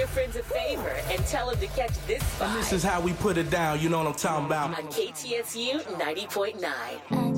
your friends a favor and tell them to catch this vibe. And this is how we put it down, you know what I'm talking about. On KTSU 90.9.